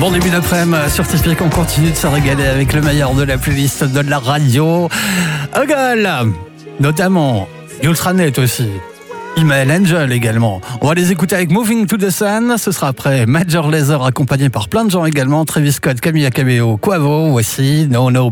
Bon début d'après-midi sur Typique, on continue de se régaler avec le meilleur de la playlist de la radio. Ogle, notamment Ultranet aussi. Email Angel également. On va les écouter avec Moving to the Sun. Ce sera après Major Lazer accompagné par plein de gens également. Travis Scott, Camila Cabello, Quavo, voici No No.